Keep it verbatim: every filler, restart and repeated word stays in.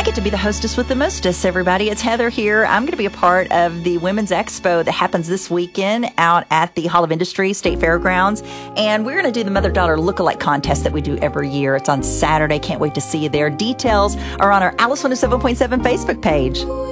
I get to be the hostess with the mostess, everybody. It's Heather here. I'm going to be a part of the Women's Expo that happens this weekend out at the Hall of Industry State Fairgrounds. And we're going to do the Mother-Daughter Lookalike Contest that we do every year. It's on Saturday. Can't wait to see you there. Details are on our Alice one oh seven point seven Facebook page.